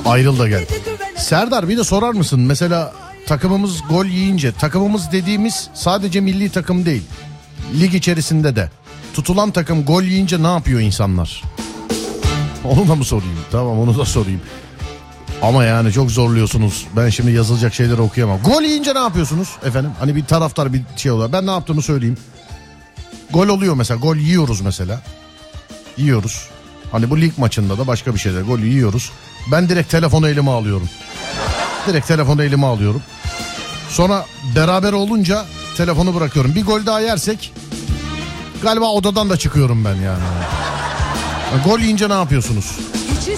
Ayrıl da gel. Serdar bir de sorar mısın? Mesela takımımız gol yiyince, takımımız dediğimiz sadece milli takım değil. Lig içerisinde de. Tutulan takım gol yiyince ne yapıyor insanlar? Onu da mı sorayım? Tamam, onu da sorayım. Ama yani çok zorluyorsunuz. Ben şimdi yazılacak şeyleri okuyamam. Gol yiyince ne yapıyorsunuz efendim? Hani bir taraftar bir şey oluyor. Ben ne yaptığımı söyleyeyim. Gol oluyor mesela. Gol yiyoruz mesela. Yiyoruz. Hani bu lig maçında da başka bir şeyler. Gol yiyoruz. Ben direkt telefonu elime alıyorum. Direkt telefonu elime alıyorum. Sonra beraber olunca telefonu bırakıyorum. Bir gol daha yersek galiba odadan da çıkıyorum ben yani. Gol yiyince ne yapıyorsunuz?